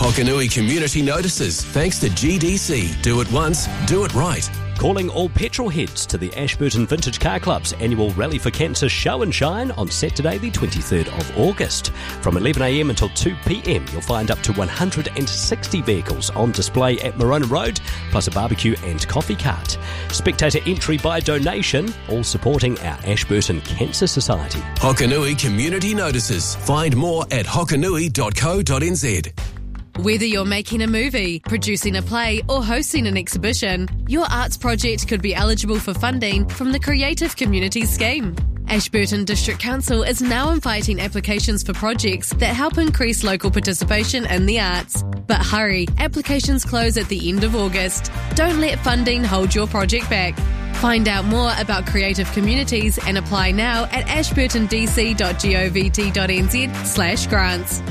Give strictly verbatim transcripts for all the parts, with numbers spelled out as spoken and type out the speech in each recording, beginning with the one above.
Hokanui Community Notices, thanks to G D C. Do it once, do it right. Calling all petrol heads to the Ashburton Vintage Car Club's annual Rally for Cancer Show and Shine on Saturday the twenty-third of August. From eleven a m until two p m you'll find up to one hundred sixty vehicles on display at Morona Road, plus a barbecue and coffee cart. Spectator entry by donation, all supporting our Ashburton Cancer Society. Hokanui Community Notices. Find more at hokanui dot co dot n z. Whether you're making a movie, producing a play or hosting an exhibition, your arts project could be eligible for funding from the Creative Communities Scheme. Ashburton District Council is now inviting applications for projects that help increase local participation in the arts. But hurry, applications close at the end of August. Don't let funding hold your project back. Find out more about Creative Communities and apply now at ashburton d c dot govt dot n z slash grants.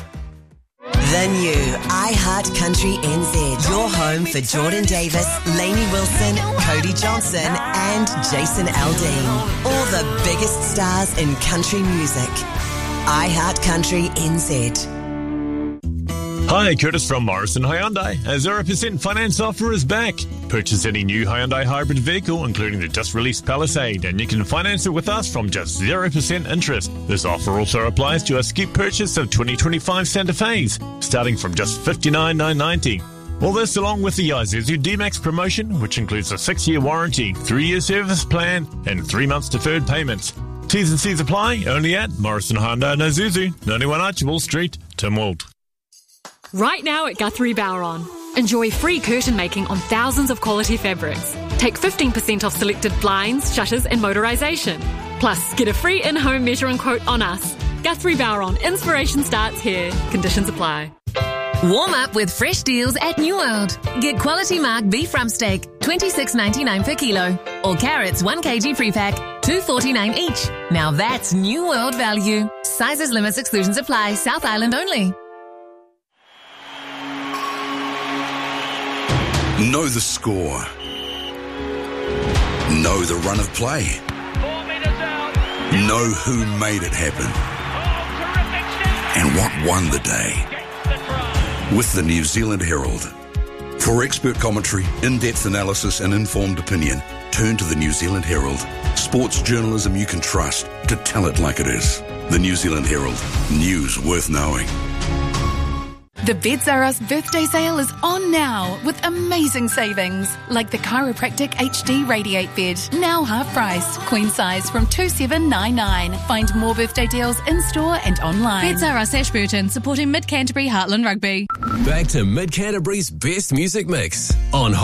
The new iHeart Country N Z. Your home for Jordan Davis, Lainey Wilson, Cody Johnson and Jason Aldean. All the biggest stars in country music. iHeart Country N Z. Hi, Curtis from Morrison Hyundai. A zero percent finance offer is back. Purchase any new Hyundai hybrid vehicle, including the just-released Palisade, and you can finance it with us from just zero percent interest. This offer also applies to a skip purchase of twenty twenty-five Santa Fe's, starting from just fifty-nine thousand nine hundred ninety dollars. All this along with the Isuzu D-Max promotion, which includes a six-year warranty, three-year service plan, and three months deferred payments. T's and C's apply only at Morrison Hyundai and Isuzu, ninety-one Archibald Street, Tynwald. Right now at Guthrie Bowron. Enjoy free curtain making on thousands of quality fabrics. Take fifteen percent off selected blinds, shutters and motorisation. Plus, get a free in-home measuring quote on us. Guthrie Bowron. Inspiration starts here. Conditions apply. Warm up with fresh deals at New World. Get quality mark beef rump steak, twenty-six ninety-nine per kilo. Or carrots, one kilogram pre-pack, two forty-nine each. Now that's New World value. Sizes, limits, exclusions apply. South Island only. Know the score. Know the run of play. Know who made it happen. And what won the day. With the New Zealand Herald. For expert commentary, in-depth analysis and informed opinion, turn to the New Zealand Herald. Sports journalism you can trust to tell it like it is. The New Zealand Herald. News worth knowing. The Beds R Us birthday sale is on now with amazing savings, like the Chiropractic H D Radiate Bed, now half price, queen size from two thousand seven hundred ninety-nine dollars. Find more birthday deals in-store and online. Beds R Us Ashburton, supporting Mid Canterbury Heartland Rugby. Back to Mid Canterbury's best music mix on